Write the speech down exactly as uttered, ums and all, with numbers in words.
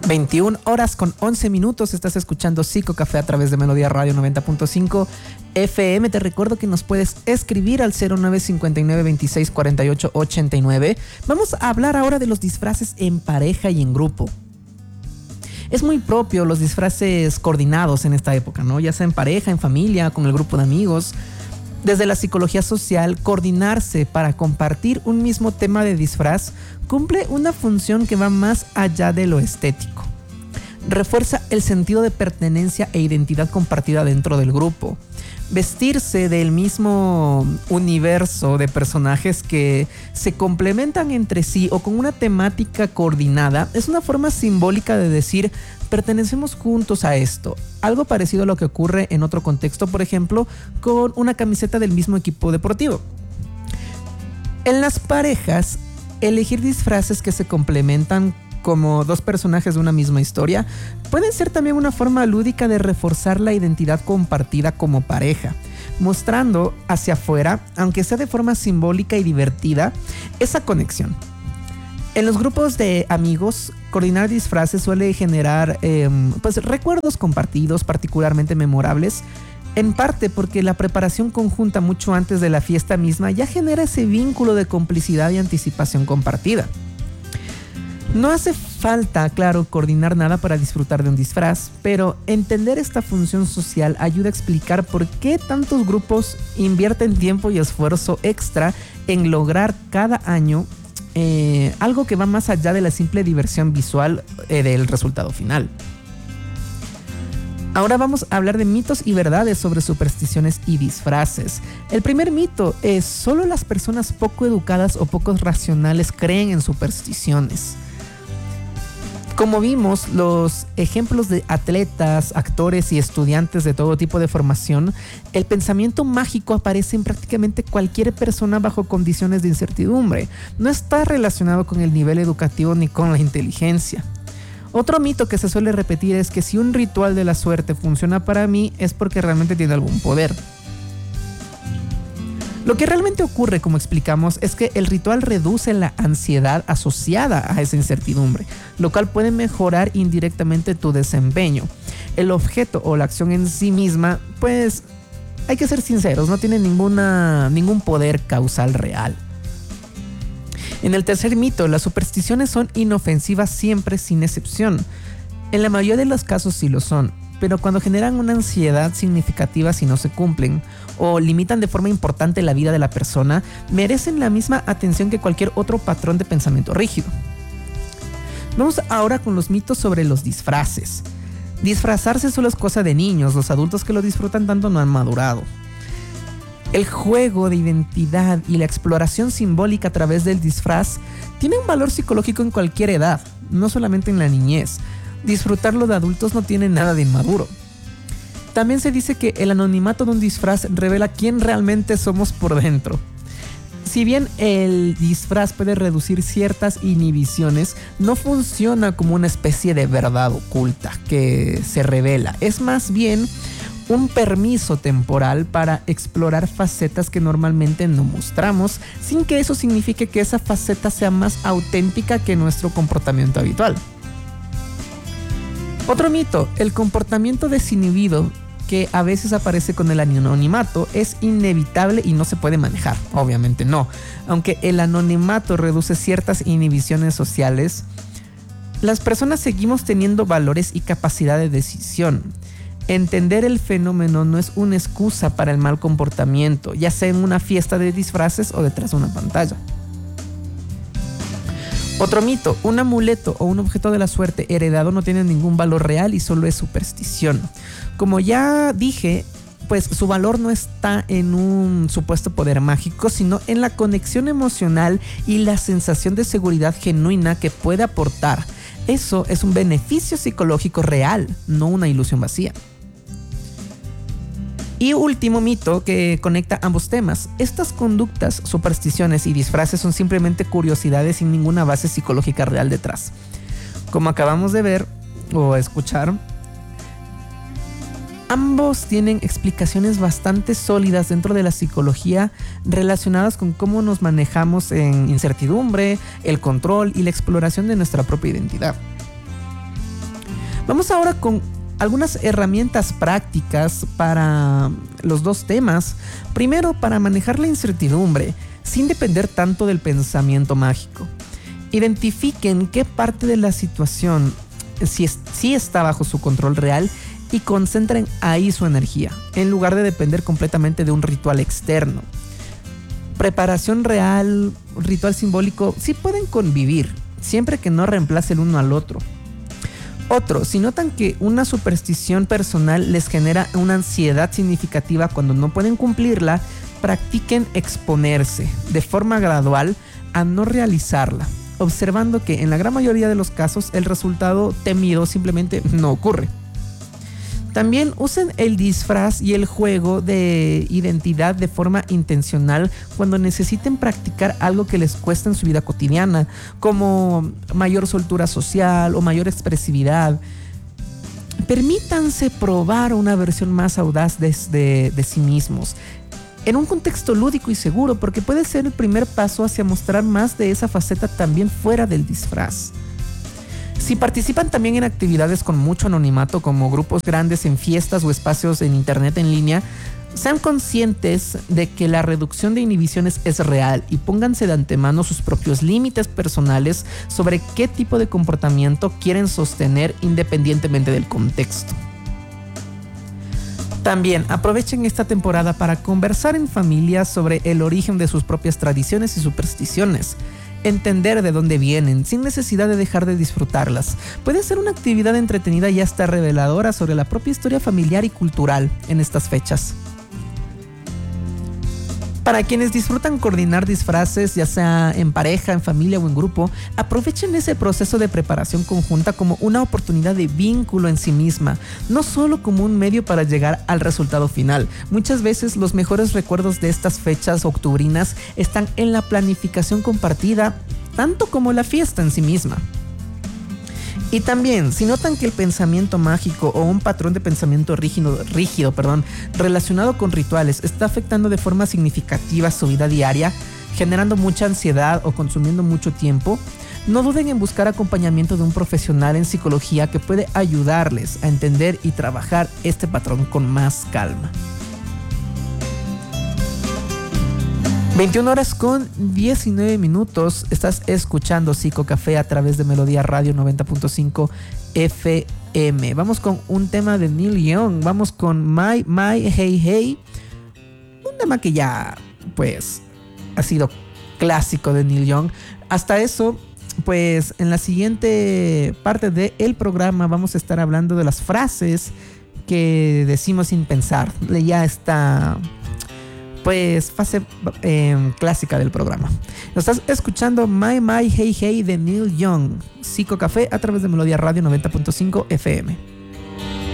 veintiuna horas con once minutos. Estás escuchando Psico Café a través de Melodía Radio noventa punto cinco F M. Te recuerdo que nos puedes escribir al cero nueve cinco nueve, veintiséis, cuarenta y ocho, ochenta y nueve. Vamos a hablar ahora de los disfraces en pareja y en grupo. Es muy propio los disfraces coordinados en esta época, ¿no? Ya sea en pareja, en familia, con el grupo de amigos. Desde la psicología social, coordinarse para compartir un mismo tema de disfraz cumple una función que va más allá de lo estético. Refuerza el sentido de pertenencia e identidad compartida dentro del grupo. Vestirse del mismo universo de personajes que se complementan entre sí o con una temática coordinada es una forma simbólica de decir pertenecemos juntos a esto. Algo parecido a lo que ocurre en otro contexto, por ejemplo, con una camiseta del mismo equipo deportivo. En las parejas, elegir disfraces que se complementan como dos personajes de una misma historia, pueden ser también una forma lúdica de reforzar la identidad compartida como pareja, mostrando hacia afuera, aunque sea de forma simbólica y divertida, esa conexión. En los grupos de amigos, coordinar disfraces suele generar eh, pues, recuerdos compartidos particularmente memorables, en parte porque la preparación conjunta mucho antes de la fiesta misma ya genera ese vínculo de complicidad y anticipación compartida. No hace falta, claro, coordinar nada para disfrutar de un disfraz, pero entender esta función social ayuda a explicar por qué tantos grupos invierten tiempo y esfuerzo extra en lograr cada año eh, algo que va más allá de la simple diversión visual eh, del resultado final. Ahora vamos a hablar de mitos y verdades sobre supersticiones y disfraces. El primer mito es: solo las personas poco educadas o poco racionales creen en supersticiones. Como vimos, los ejemplos de atletas, actores y estudiantes de todo tipo de formación, el pensamiento mágico aparece en prácticamente cualquier persona bajo condiciones de incertidumbre. No está relacionado con el nivel educativo ni con la inteligencia. Otro mito que se suele repetir es que si un ritual de la suerte funciona para mí es porque realmente tiene algún poder. Lo que realmente ocurre, como explicamos, es que el ritual reduce la ansiedad asociada a esa incertidumbre, lo cual puede mejorar indirectamente tu desempeño. El objeto o la acción en sí misma, pues, hay que ser sinceros, no tiene ninguna, ningún poder causal real. En el tercer mito, las supersticiones son inofensivas siempre, sin excepción. En la mayoría de los casos sí lo son, pero cuando generan una ansiedad significativa si no se cumplen o limitan de forma importante la vida de la persona, merecen la misma atención que cualquier otro patrón de pensamiento rígido. Vamos ahora con los mitos sobre los disfraces. Disfrazarse solo es cosa de niños, los adultos que lo disfrutan tanto no han madurado. El juego de identidad y la exploración simbólica a través del disfraz tiene un valor psicológico en cualquier edad, no solamente en la niñez. Disfrutarlo de adultos no tiene nada de inmaduro. También se dice que el anonimato de un disfraz revela quién realmente somos por dentro. Si bien el disfraz puede reducir ciertas inhibiciones, no funciona como una especie de verdad oculta que se revela. Es más bien un permiso temporal para explorar facetas que normalmente no mostramos, sin que eso signifique que esa faceta sea más auténtica que nuestro comportamiento habitual. Otro mito: el comportamiento desinhibido que a veces aparece con el anonimato es inevitable y no se puede manejar. Obviamente no. Aunque el anonimato reduce ciertas inhibiciones sociales, las personas seguimos teniendo valores y capacidad de decisión. Entender el fenómeno no es una excusa para el mal comportamiento, ya sea en una fiesta de disfraces o detrás de una pantalla. Otro mito: un amuleto o un objeto de la suerte heredado no tiene ningún valor real y solo es superstición. Como ya dije, pues su valor no está en un supuesto poder mágico, sino en la conexión emocional y la sensación de seguridad genuina que puede aportar. Eso es un beneficio psicológico real, no una ilusión vacía. Y último mito que conecta ambos temas: estas conductas, supersticiones y disfraces son simplemente curiosidades sin ninguna base psicológica real detrás. Como acabamos de ver o escuchar, ambos tienen explicaciones bastante sólidas dentro de la psicología relacionadas con cómo nos manejamos en incertidumbre, el control y la exploración de nuestra propia identidad. Vamos ahora con algunas herramientas prácticas para los dos temas. Primero, para manejar la incertidumbre sin depender tanto del pensamiento mágico. Identifiquen qué parte de la situación sí, sí está bajo su control real y concentren ahí su energía, en lugar de depender completamente de un ritual externo. Preparación real, ritual simbólico, sí pueden convivir, siempre que no reemplace el uno al otro. Otro, si notan que una superstición personal les genera una ansiedad significativa cuando no pueden cumplirla, practiquen exponerse de forma gradual a no realizarla, observando que en la gran mayoría de los casos el resultado temido simplemente no ocurre. También usen el disfraz y el juego de identidad de forma intencional cuando necesiten practicar algo que les cuesta en su vida cotidiana, como mayor soltura social o mayor expresividad. Permítanse probar una versión más audaz de, de, de sí mismos, en un contexto lúdico y seguro, porque puede ser el primer paso hacia mostrar más de esa faceta también fuera del disfraz. Si participan también en actividades con mucho anonimato, como grupos grandes en fiestas o espacios en internet en línea, sean conscientes de que la reducción de inhibiciones es real y pónganse de antemano sus propios límites personales sobre qué tipo de comportamiento quieren sostener independientemente del contexto. También aprovechen esta temporada para conversar en familia sobre el origen de sus propias tradiciones y supersticiones. Entender de dónde vienen, sin necesidad de dejar de disfrutarlas. Puede ser una actividad entretenida y hasta reveladora sobre la propia historia familiar y cultural en estas fechas. Para quienes disfrutan coordinar disfraces, ya sea en pareja, en familia o en grupo, aprovechen ese proceso de preparación conjunta como una oportunidad de vínculo en sí misma, no solo como un medio para llegar al resultado final. Muchas veces los mejores recuerdos de estas fechas octubrinas están en la planificación compartida, tanto como la fiesta en sí misma. Y también, si notan que el pensamiento mágico o un patrón de pensamiento rígido, rígido perdón, relacionado con rituales está afectando de forma significativa su vida diaria, generando mucha ansiedad o consumiendo mucho tiempo, no duden en buscar acompañamiento de un profesional en psicología que puede ayudarles a entender y trabajar este patrón con más calma. veintiuna horas con diecinueve minutos, estás escuchando Psico Café a través de Melodía Radio noventa punto cinco F M. Vamos con un tema de Neil Young, vamos con My, My, Hey, Hey, un tema que ya, pues, ha sido clásico de Neil Young. Hasta eso, pues, en la siguiente parte del programa vamos a estar hablando de las frases que decimos sin pensar. Ya está... pues fase eh, clásica del programa. Estás escuchando My My Hey Hey de Neil Young, Psico Café a través de Melodía Radio noventa punto cinco F M.